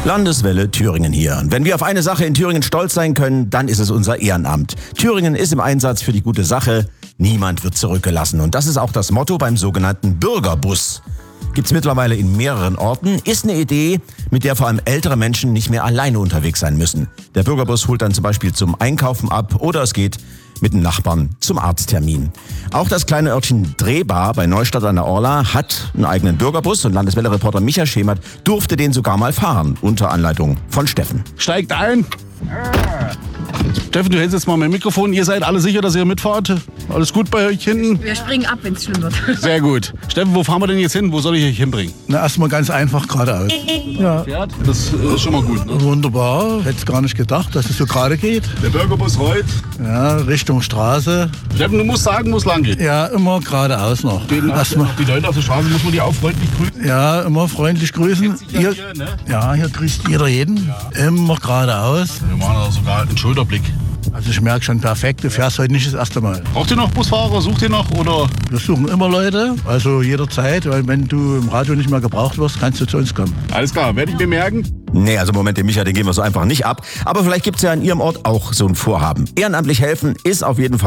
Landeswelle Thüringen hier. Und wenn wir auf eine Sache in Thüringen stolz sein können, dann ist es unser Ehrenamt. Thüringen ist im Einsatz für die gute Sache. Niemand wird zurückgelassen. Und das ist auch das Motto beim sogenannten Bürgerbus. Gibt's mittlerweile in mehreren Orten, ist eine Idee, mit der vor allem ältere Menschen nicht mehr alleine unterwegs sein müssen. Der Bürgerbus holt dann zum Beispiel zum Einkaufen ab oder es geht mit dem Nachbarn zum Arzttermin. Auch das kleine Örtchen Drehbar bei Neustadt an der Orla hat einen eigenen Bürgerbus und Landeswelle-Reporter Micha Schemert durfte den sogar mal fahren, unter Anleitung von Steffen. Steigt ein! Steffen, du hältst jetzt mal mein Mikrofon. Ihr seid alle sicher, dass ihr mitfahrt? Alles gut bei euch hinten? Wir springen ab, wenn es schlimm wird. Sehr gut. Steffen, wo fahren wir denn jetzt hin? Wo soll ich euch hinbringen? Na, erstmal ganz einfach geradeaus. Ja. Das ist schon mal gut. Ne? Wunderbar. Hätte gar nicht gedacht, dass es so gerade geht. Der Bürgerbus rollt. Ja, Richtung Straße. Steffen, du musst sagen, wo es lang geht. Ja, immer geradeaus noch. Die Leute auf der Straße muss man die auch freundlich grüßen. Ja, immer freundlich grüßen. Hier, ne? Ja, hier grüßt jeder jeden. Ja. Immer geradeaus. Wir machen da sogar einen Schulterblick. Also ich merke schon perfekt, du fährst heute nicht das erste Mal. Braucht ihr noch Busfahrer? Sucht ihr noch? Oder? Wir suchen immer Leute, also jederzeit, weil wenn du im Radio nicht mehr gebraucht wirst, kannst du zu uns kommen. Alles klar, werde ich mir merken. Nee, also Moment, den Micha, den geben wir so einfach nicht ab. Aber vielleicht gibt's ja in Ihrem Ort auch so ein Vorhaben. Ehrenamtlich helfen ist auf jeden Fall